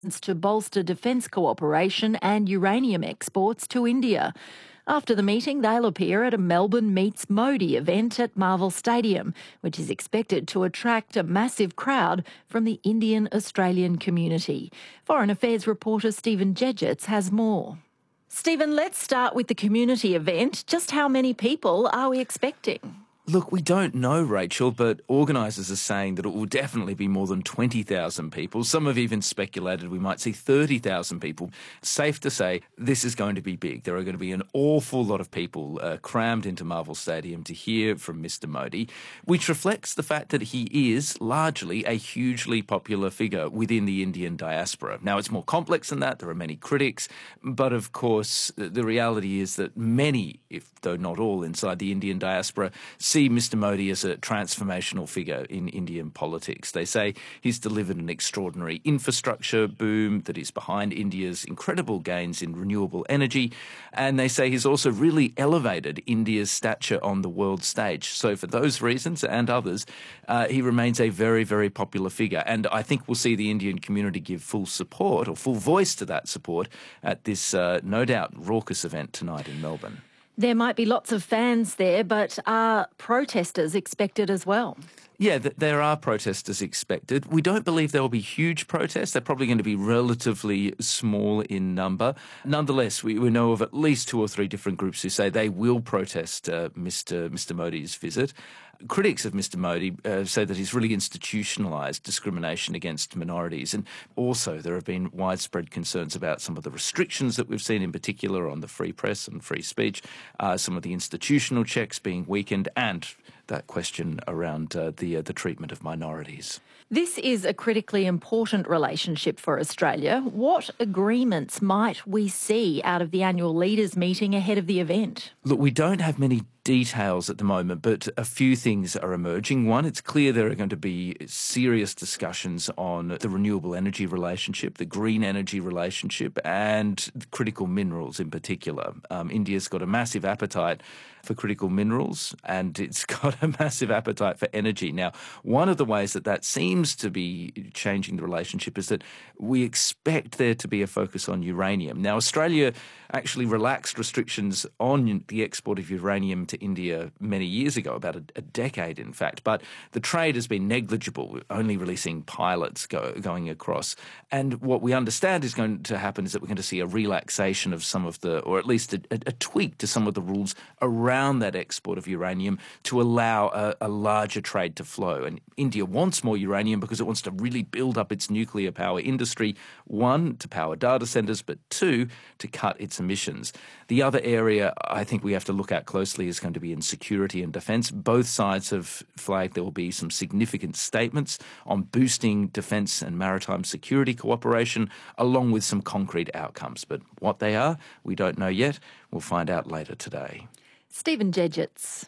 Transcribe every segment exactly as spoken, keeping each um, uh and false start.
to bolster defence cooperation and uranium exports to India. After the meeting, they'll appear at a Melbourne Meets Modi event at Marvel Stadium, which is expected to attract a massive crowd from the Indian-Australian community. Foreign Affairs reporter Stephen Jedgetts has more. Stephen, let's start with the community event. Just how many people are we expecting? Look, we don't know, Rachel, but organisers are saying that it will definitely be more than twenty thousand people. Some have even speculated we might see thirty thousand people. Safe to say, this is going to be big. There are going to be an awful lot of people uh, crammed into Marvel Stadium to hear from Mister Modi, which reflects the fact that he is largely a hugely popular figure within the Indian diaspora. Now, it's more complex than that. There are many critics, but of course, the reality is that many, if though not all, inside the Indian diaspora see Mister Modi as a transformational figure in Indian politics. They say he's delivered an extraordinary infrastructure boom that is behind India's incredible gains in renewable energy, and they say he's also really elevated India's stature on the world stage. So for those reasons and others, uh, he remains a very, very popular figure, and I think we'll see the Indian community give full support or full voice to that support at this, uh, no doubt, raucous event tonight in Melbourne. There might be lots of fans there, but are protesters expected as well? Yeah, th- there are protesters expected. We don't believe there will be huge protests. They're probably going to be relatively small in number. Nonetheless, we, we know of at least two or three different groups who say they will protest uh, Mister Mister Modi's visit. Critics of Mister Modi uh, say that he's really institutionalised discrimination against minorities, and also there have been widespread concerns about some of the restrictions that we've seen, in particular on the free press and free speech, uh, some of the institutional checks being weakened, and that question around uh, the uh, the treatment of minorities. This is a critically important relationship for Australia. What agreements might we see out of the annual leaders meeting ahead of the event? Look, we don't have many details at the moment, but a few things are emerging. One, it's clear there are going to be serious discussions on the renewable energy relationship, the green energy relationship, and critical minerals in particular. Um, India's got a massive appetite for critical minerals, and it's got a massive appetite for energy. Now, one of the ways that that seems to be changing the relationship is that we expect there to be a focus on uranium. Now, Australia actually relaxed restrictions on the export of uranium to India many years ago, about a, a decade in fact, but the trade has been negligible, only releasing pilots go, going across. And what we understand is going to happen is that we're going to see a relaxation of some of the, or at least a, a, a tweak to some of the rules around that export of uranium to allow a, a larger trade to flow. And India wants more uranium because it wants to really build up its nuclear power industry, one, to power data centres, but two, to cut its emissions. The other area I think we have to look at closely is going to be in security and defence. Both sides have flagged there will be some significant statements on boosting defence and maritime security cooperation, along with some concrete outcomes. But what they are, we don't know yet. We'll find out later today. Stephen Jedgetts.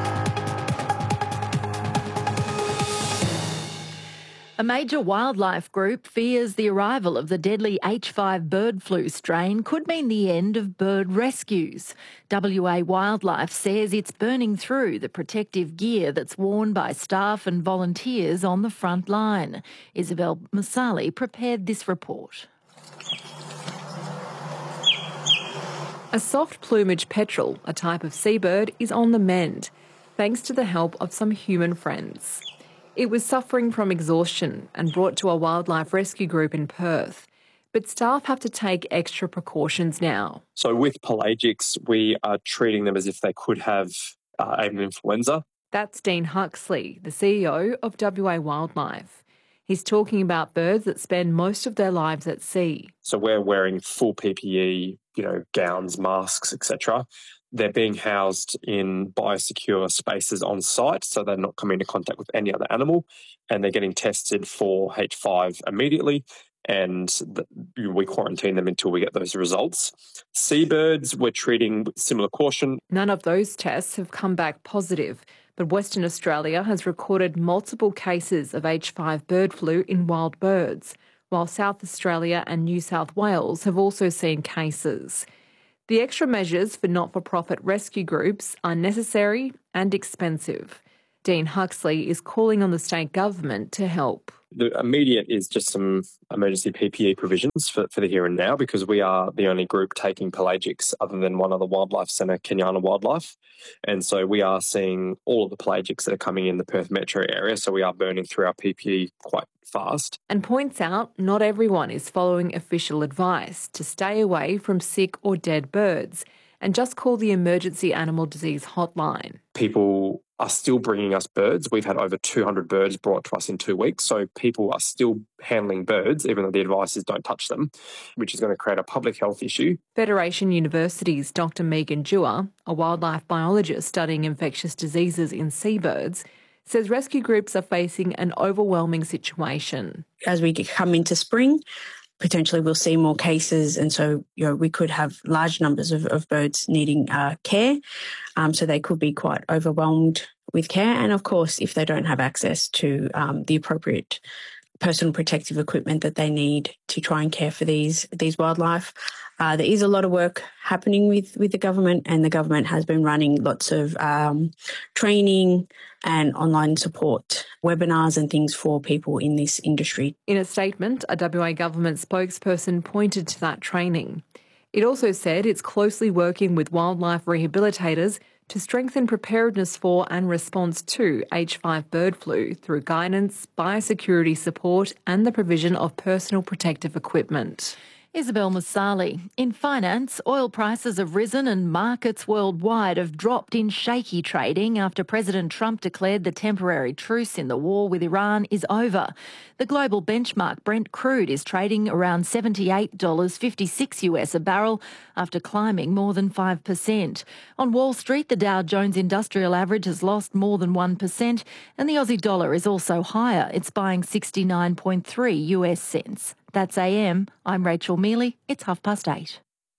A major wildlife group fears the arrival of the deadly H five bird flu strain could mean the end of bird rescues. W A Wildlife says it's burning through the protective gear that's worn by staff and volunteers on the front line. Isabel Masali prepared this report. A soft plumage petrel, a type of seabird, is on the mend, thanks to the help of some human friends. It was suffering from exhaustion and brought to a wildlife rescue group in Perth. But staff have to take extra precautions now. So with pelagics, we are treating them as if they could have uh, avian influenza. That's Dean Huxley, the C E O of W A Wildlife. He's talking about birds that spend most of their lives at sea. So we're wearing full P P E, you know, gowns, masks, et cetera. They're being housed in biosecure spaces on site, so they're not coming into contact with any other animal, and they're getting tested for H five immediately, and the, we quarantine them until we get those results. Seabirds, we're treating with similar caution. None of those tests have come back positive, but Western Australia has recorded multiple cases of H five bird flu in wild birds, while South Australia and New South Wales have also seen cases. The extra measures for not-for-profit rescue groups are necessary and expensive. Dean Huxley is calling on the state government to help. The immediate is just some emergency P P E provisions for, for the here and now, because we are the only group taking pelagics other than one other wildlife centre, Kenyana Wildlife. And so we are seeing all of the pelagics that are coming in the Perth metro area. So we are burning through our P P E quite fast. And points out not everyone is following official advice to stay away from sick or dead birds and just call the Emergency Animal Disease Hotline. People are still bringing us birds. We've had over two hundred birds brought to us in two weeks. So people are still handling birds, even though the advice is don't touch them, which is going to create a public health issue. Federation University's Doctor Megan Dewar, a wildlife biologist studying infectious diseases in seabirds, says rescue groups are facing an overwhelming situation. As we come into spring, potentially we'll see more cases, and so you know we could have large numbers of, of birds needing uh, care, um, so they could be quite overwhelmed with care. And of course, if they don't have access to um, the appropriate personal protective equipment that they need to try and care for these these wildlife, uh, there is a lot of work happening with, with the government, and the government has been running lots of um, training and online support webinars and things for people in this industry. In a statement, a W A government spokesperson pointed to that training. It also said it's closely working with wildlife rehabilitators to strengthen preparedness for and response to H five bird flu through guidance, biosecurity support and the provision of personal protective equipment. Isabel Masali. In finance, oil prices have risen and markets worldwide have dropped in shaky trading after President Trump declared the temporary truce in the war with Iran is over. The global benchmark Brent crude is trading around seventy-eight dollars fifty-six US a barrel after climbing more than five percent. On Wall Street, the Dow Jones Industrial Average has lost more than one percent and the Aussie dollar is also higher. It's buying sixty-nine point three US cents. That's A M. I'm Rachel Mealy. It's half past eight.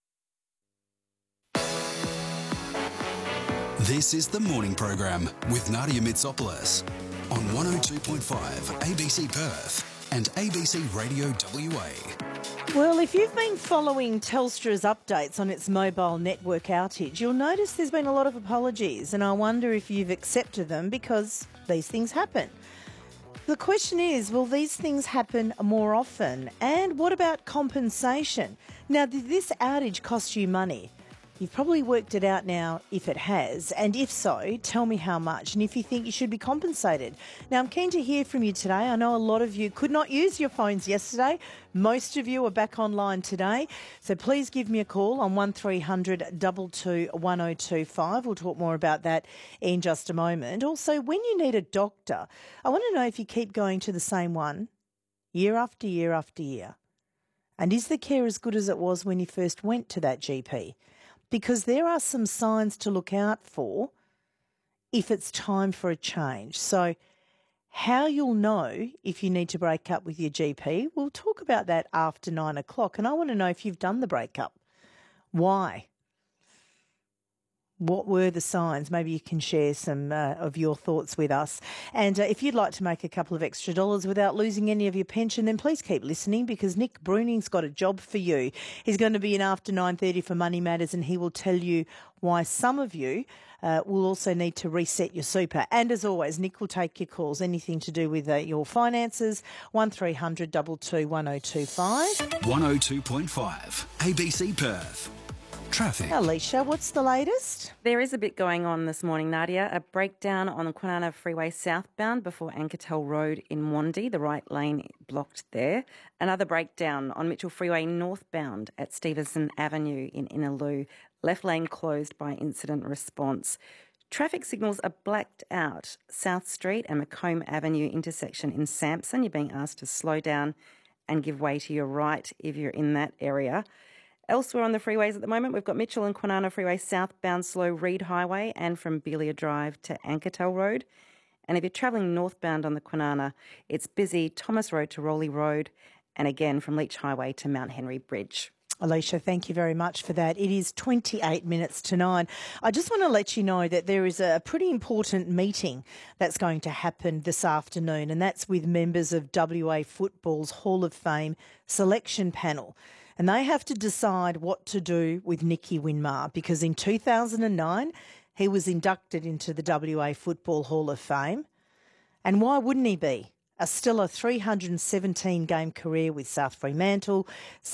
This is the morning program with Nadia Mitsopoulos on one oh two point five A B C Perth and A B C Radio W A. Well, if you've been following Telstra's updates on its mobile network outage, you'll notice there's been a lot of apologies, and I wonder if you've accepted them because these things happen. The question is, will these things happen more often? And what about compensation? Now, did this outage cost you money? You've probably worked it out now if it has, and if so, tell me how much and if you think you should be compensated. Now, I'm keen to hear from you today. I know a lot of you could not use your phones yesterday. Most of you are back online today. So please give me a call on one three hundred two two one oh two five. We'll talk more about that in just a moment. Also, when you need a doctor, I want to know if you keep going to the same one year after year after year. And is the care as good as it was when you first went to that G P? Because there are some signs to look out for if it's time for a change. So how you'll know if you need to break up with your G P, we'll talk about that after nine o'clock. And I want to know if you've done the breakup. Why? What were the signs? Maybe you can share some uh, of your thoughts with us. And uh, if you'd like to make a couple of extra dollars without losing any of your pension, then please keep listening because Nick Bruning's got a job for you. He's going to be in after nine thirty for Money Matters and he will tell you why some of you uh, will also need to reset your super. And as always, Nick will take your calls, anything to do with uh, your finances, one three hundred two two one oh two five. one oh two point five A B C Perth. Traffic. Alicia, what's the latest? There is a bit going on this morning, Nadia. A breakdown on the Kwinana Freeway southbound before Ankertel Road in Wandi. The right lane blocked there. Another breakdown on Mitchell Freeway northbound at Stevenson Avenue in Innaloo. Left lane closed by incident response. Traffic signals are blacked out. South Street and Macomb Avenue intersection in Sampson. You're being asked to slow down and give way to your right if you're in that area. Elsewhere on the freeways at the moment, we've got Mitchell and Kwinana Freeway southbound slow Reed Highway and from Belia Drive to Ankertel Road. And if you're travelling northbound on the Kwinana, it's busy Thomas Road to Rowley Road and again from Leach Highway to Mount Henry Bridge. Alicia, thank you very much for that. It is twenty-eight minutes to nine. I just want to let you know that there is a pretty important meeting that's going to happen this afternoon, and that's with members of W A Football's Hall of Fame selection panel. And they have to decide what to do with Nicky Winmar because in two thousand nine, he was inducted into the W A Football Hall of Fame. And why wouldn't he be? A stellar three hundred seventeen game career with South Fremantle,